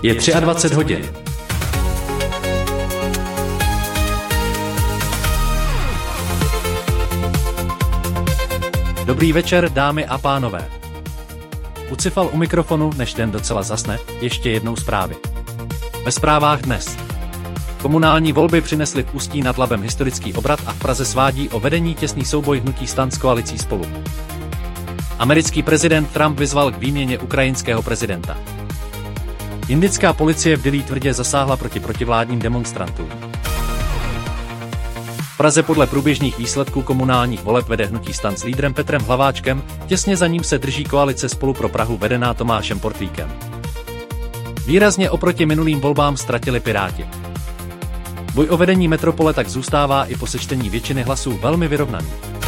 Je 23 hodin. Dobrý večer, dámy a pánové. Bucifal u mikrofonu, než den docela zasne, ještě jednou zprávy. Ve zprávách dnes. Komunální volby přinesly v Ústí nad Labem historický obrat a v Praze svádí o vedení těsný souboj hnutí STAN s koalicí Spolu. Americký prezident Trump vyzval k výměně ukrajinského prezidenta. Indická policie v Dillí tvrdě zasáhla proti protivládním demonstrantům. V Praze podle průběžných výsledků komunálních voleb vede hnutí STAN s lídrem Petrem Hlaváčkem, těsně za ním se drží koalice Spolu pro Prahu vedená Tomášem Portlíkem. Výrazně oproti minulým volbám ztratili Piráti. Boj o vedení metropole tak zůstává i po sečtení většiny hlasů velmi vyrovnaný.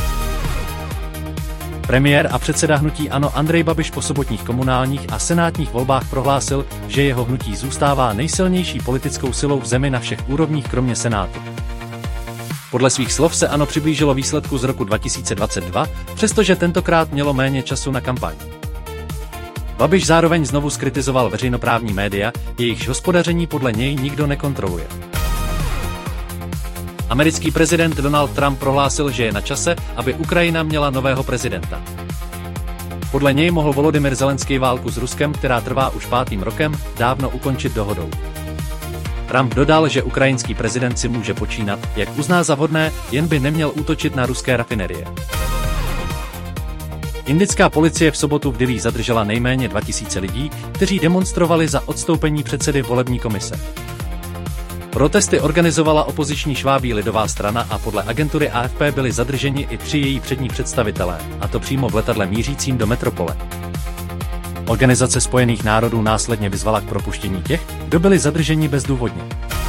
Premiér a předseda hnutí ANO Andrej Babiš po sobotních komunálních a senátních volbách prohlásil, že jeho hnutí zůstává nejsilnější politickou silou v zemi na všech úrovních kromě Senátu. Podle svých slov se ANO přiblížilo výsledku z roku 2022, přestože tentokrát mělo méně času na kampaň. Babiš zároveň znovu zkritizoval veřejnoprávní média, jejichž hospodaření podle něj nikdo nekontroluje. Americký prezident Donald Trump prohlásil, že je na čase, aby Ukrajina měla nového prezidenta. Podle něj mohl Volodymyr Zelenský válku s Ruskem, která trvá už 5. rokem, dávno ukončit dohodou. Trump dodal, že ukrajinský prezident si může počínat, jak uzná za vhodné, jen by neměl útočit na ruské rafinerie. Indická policie v sobotu v Dillí zadržela nejméně 2000 lidí, kteří demonstrovali za odstoupení předsedy volební komise. Protesty organizovala opoziční Švábí lidová strana a podle agentury AFP byli zadrženi i 3 její přední představitelé, a to přímo v letadle mířícím do metropole. Organizace Spojených národů následně vyzvala k propuštění těch, kdo byli zadrženi bezdůvodně.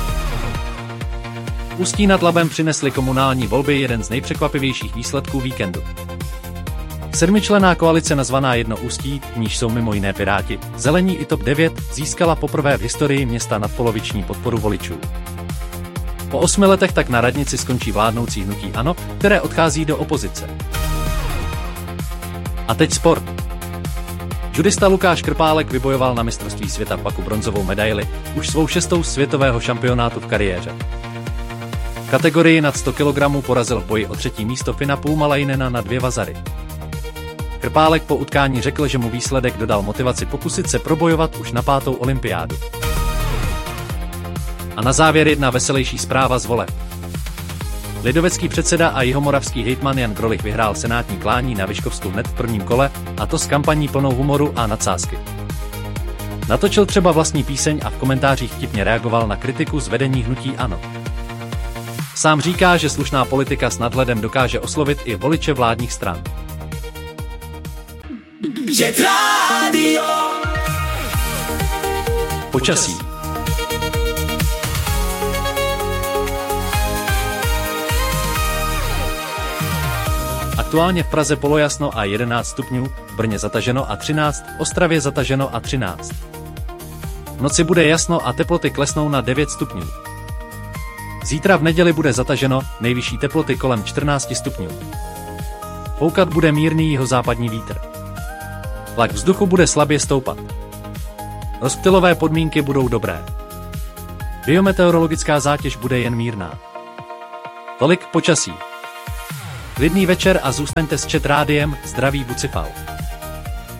Ústí nad Labem přinesly komunální volby jeden z nejpřekvapivějších výsledků víkendu. 7členná koalice nazvaná Jedno Ústí, v níž jsou mimo jiné Piráti, Zelení i TOP 9, získala poprvé v historii města nadpoloviční podporu voličů. Po 8 letech tak na radnici skončí vládnoucí hnutí ANO, které odchází do opozice. A teď sport. Judista Lukáš Krpálek vybojoval na mistrovství světa v Baku bronzovou medaili, už svou 6. světového šampionátu v kariéře. V kategorii nad 100 kg porazil v boji o 3. místo Fina Pulmalajnena na 2 vazary. Krpálek po utkání řekl, že mu výsledek dodal motivaci pokusit se probojovat už na 5. olympiádu. A na závěr jedna veselější zpráva z voleb. Lidovecký předseda a jihomoravský hejtman Jan Grolich vyhrál senátní klání na Vyškovsku hned v prvním kole, a to s kampaní plnou humoru a nadsázky. Natočil třeba vlastní píseň a v komentářích vtipně reagoval na kritiku z vedení hnutí ANO. Sám říká, že slušná politika s nadhledem dokáže oslovit i voliče vládních stran. Počasí. Aktuálně v Praze polojasno a 11 stupňů, v Brně zataženo a 13, v Ostravě zataženo a 13. V noci bude jasno a teploty klesnou na 9 stupňů. Zítra v neděli bude zataženo, nejvyšší teploty kolem 14 stupňů. Foukat bude mírný jihozápadní vítr. Tlak vzduchu bude slabě stoupat. Rozptylové podmínky budou dobré. Biometeorologická zátěž bude jen mírná. Tolik počasí. Klidný večer a zůstaňte s Chat Rádiem, zdraví Bucifal.